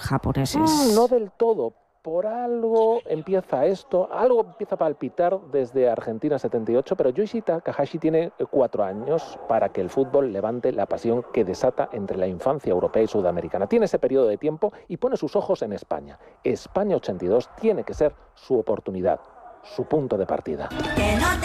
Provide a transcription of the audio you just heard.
japoneses. No del todo. Por algo empieza a palpitar desde Argentina 78, pero Yuichi Takahashi tiene 4 años para que el fútbol levante la pasión que desata entre la infancia europea y sudamericana. Tiene ese periodo de tiempo y pone sus ojos en España. España 82 tiene que ser su oportunidad, su punto de partida.